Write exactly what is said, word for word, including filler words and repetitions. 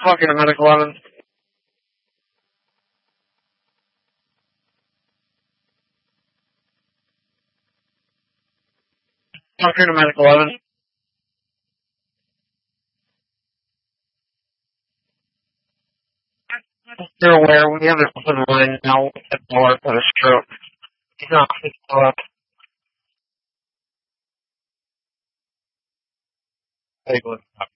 Talking to Medical eleven. Talking to Medical eleven. You're aware we have an open line now at the door for the stroke. He's not picking up. Hey,